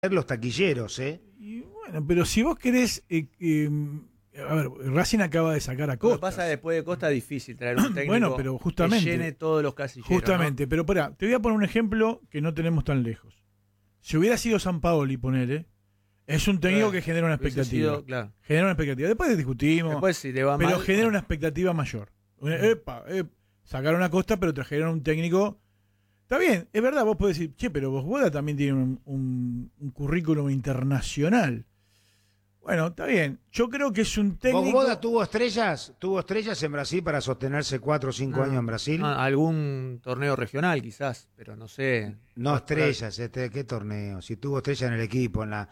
los taquilleros, Y bueno, pero si vos querés... a ver, Racing acaba de sacar a Costa. Lo que pasa después de Costa es difícil traer un técnico bueno, pero justamente, que llene todos los casilleros. Justamente, ¿no? pero pará, te voy a poner un ejemplo que no tenemos tan lejos. Si hubiera sido Sampaoli, ponele, es un técnico que genera una expectativa. Claro. Genera una expectativa. Después discutimos, Después, si te va pero mal, genera una expectativa mayor. Sacaron a Costa, pero trajeron un técnico. Está bien, es verdad, vos podés decir, che, pero Boda también tiene un currículum internacional. Bueno, está bien. Yo creo que es un técnico... ¿Boda tuvo estrellas en Brasil para sostenerse 4 o 5 años en Brasil? Algún torneo regional quizás, pero no sé. No estrellas, ¿qué torneo? Si tuvo estrellas en el equipo, en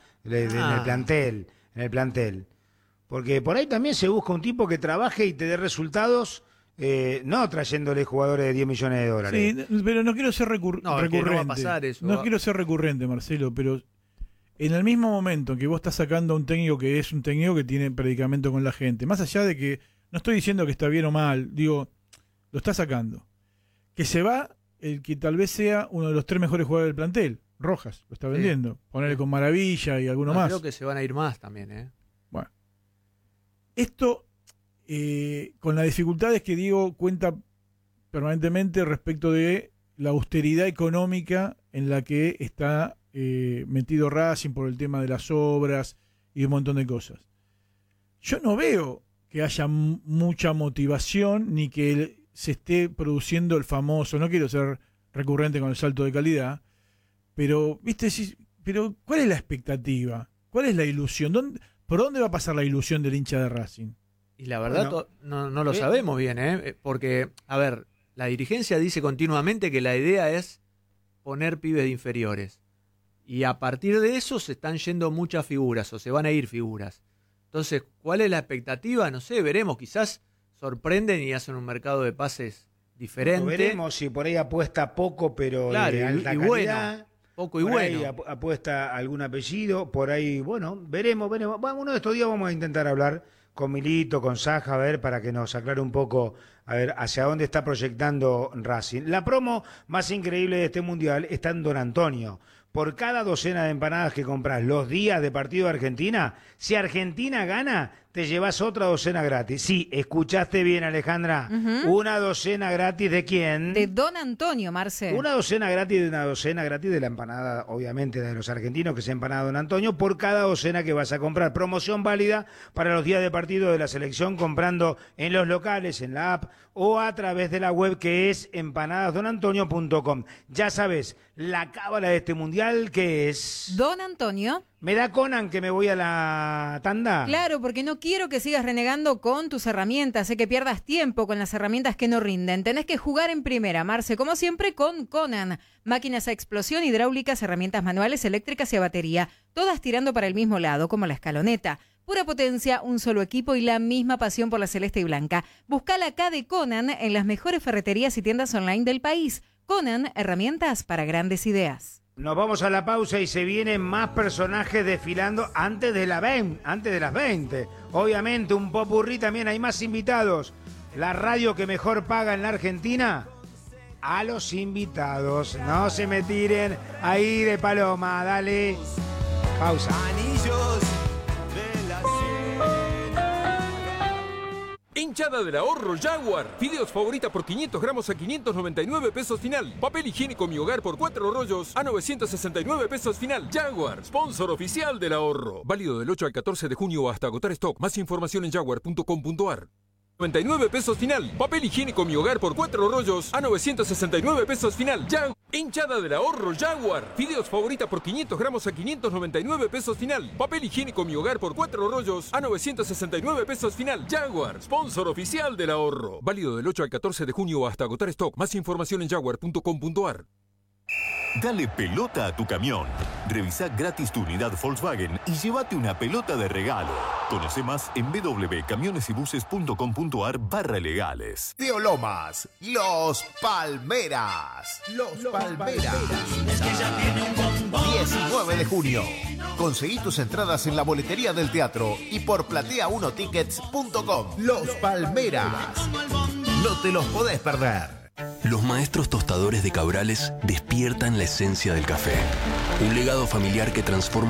el plantel. Porque por ahí también se busca un tipo que trabaje y te dé resultados, no trayéndole jugadores de $10 millones. Sí, pero no quiero ser recurrente. No va a pasar eso. No quiero ser recurrente, Marcelo, pero... En el mismo momento que vos estás sacando a un técnico que es un técnico que tiene predicamento con la gente, más allá de que, no estoy diciendo que está bien o mal, digo, lo está sacando. Que se va el que tal vez sea uno de los 3 mejores jugadores del plantel, Rojas, lo está vendiendo. Ponerle con Maravilla y alguno más. Creo que se van a ir más también, Bueno. Esto, con las dificultades que Diego cuenta permanentemente respecto de la austeridad económica en la que está metido Racing por el tema de las obras y un montón de cosas. Yo no veo que haya mucha motivación ni que se esté produciendo el famoso, no quiero ser recurrente con el salto de calidad, pero viste, pero ¿cuál es la expectativa? ¿Cuál es la ilusión? ¿Por dónde va a pasar la ilusión del hincha de Racing? Y la verdad no lo sabemos bien, porque, a ver, la dirigencia dice continuamente que la idea es poner pibes de inferiores. Y a partir de eso se están yendo muchas figuras, o se van a ir figuras. Entonces, ¿cuál es la expectativa? No sé, veremos. Quizás sorprenden y hacen un mercado de pases diferente. Veremos si por ahí apuesta poco, pero claro, de alta calidad. Bueno, poco y por bueno. Ahí apuesta algún apellido, por ahí, bueno, veremos. Bueno, uno de estos días vamos a intentar hablar con Milito, con Saja, a ver, para que nos aclare un poco, a ver, hacia dónde está proyectando Racing. La promo más increíble de este mundial está en Don Antonio. Por cada docena de empanadas que compras los días de partido de Argentina, si Argentina gana, te llevas otra docena gratis. Sí, escuchaste bien, Alejandra. Una docena gratis, ¿de quién? De Don Antonio, Marce. Una docena gratis de la empanada, obviamente, de los argentinos, que es empanada Don Antonio, por cada docena que vas a comprar. Promoción válida para los días de partido de la selección, comprando en los locales, en la app o a través de la web, que es empanadasdonantonio.com. Ya sabes, la cábala de este mundial, que es... Don Antonio. ¿Me da Conan que me voy a la tanda? Claro, porque no quiero que sigas renegando con tus herramientas, sé que pierdas tiempo con las herramientas que no rinden. Tenés que jugar en primera, Marce, como siempre, con Conan. Máquinas a explosión, hidráulicas, herramientas manuales, eléctricas y a batería, todas tirando para el mismo lado, como la escaloneta. Pura potencia, un solo equipo y la misma pasión por la celeste y blanca. Buscala acá de Conan en las mejores ferreterías y tiendas online del país. Conan, herramientas para grandes ideas. Nos vamos a la pausa y se vienen más personajes desfilando antes de las 20. Obviamente un popurrí también, hay más invitados. La radio que mejor paga en la Argentina, a los invitados. No se me tiren ahí de paloma, dale. Pausa. Anillos de la Hinchada del ahorro Jaguar. Fideos favorita por 500 gramos a 599 pesos final. Papel higiénico Mi Hogar por 4 rollos a 969 pesos final. Jaguar, sponsor oficial del ahorro. Válido del 8 al 14 de junio hasta agotar stock. Más información en jaguar.com.ar. 99 pesos final. Papel higiénico Mi Hogar por 4 rollos a 969 pesos final. Hinchada del ahorro Jaguar. Fideos favorita por 500 gramos a 599 pesos final. Papel higiénico Mi Hogar por 4 rollos a 969 pesos final. Jaguar, sponsor oficial del ahorro. Válido del 8 al 14 de junio hasta agotar stock. Más información en jaguar.com.ar. Dale pelota a tu camión. Revisa gratis tu unidad Volkswagen y llévate una pelota de regalo. Conoce más en www.camionesybuses.com.ar/legales. Tío Lomas, Los Palmeras. Los Palmeras. 19 de junio. Conseguí tus entradas en la boletería del teatro y por platea1tickets.com. Los Palmeras. No te los podés perder. Los maestros tostadores de Cabrales despiertan la esencia del café. Un legado familiar que transforma